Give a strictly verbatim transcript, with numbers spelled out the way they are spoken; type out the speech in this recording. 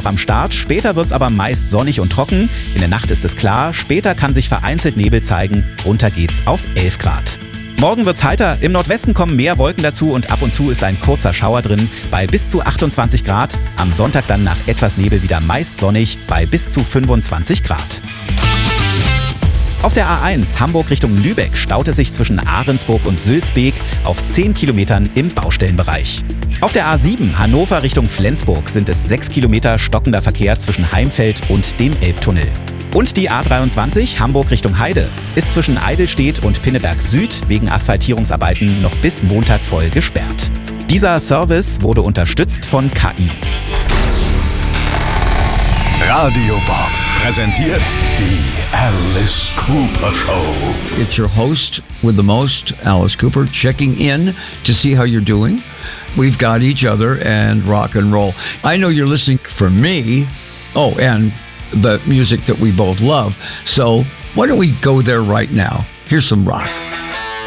am Start. Später wird es aber meist sonnig und trocken. In der Nacht ist es klar. Später kann sich vereinzelt Nebel zeigen. Runter geht's auf elf Grad. Morgen wird's heiter. Im Nordwesten kommen mehr Wolken dazu und ab und zu ist ein kurzer Schauer drin bei bis zu achtundzwanzig Grad. Am Sonntag dann nach etwas Nebel wieder meist sonnig bei bis zu fünfundzwanzig Grad. Auf der A eins Hamburg Richtung Lübeck staut es sich zwischen Ahrensburg und Sülzbeek auf zehn Kilometern im Baustellenbereich. Auf der A sieben Hannover Richtung Flensburg sind es sechs Kilometer stockender Verkehr zwischen Heimfeld und dem Elbtunnel. Und die A dreiundzwanzig Hamburg Richtung Heide ist zwischen Eidelstedt und Pinneberg Süd wegen Asphaltierungsarbeiten noch bis Montag voll gesperrt. Dieser Service wurde unterstützt von K I. Radio Bob präsentiert die Alice Cooper Show. It's your host with the most, Alice Cooper, checking in to see how you're doing. We've got each other and rock and roll. I know you're listening for me. Oh, and the music that we both love. So why don't we go there right now? Here's some rock.